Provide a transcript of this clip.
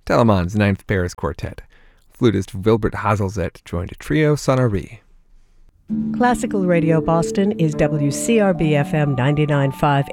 Telemann's Ninth Paris Quartet. Flutist Wilbert Hazelzet joined Trio Sonnerie. Classical Radio Boston is WCRB FM 99.5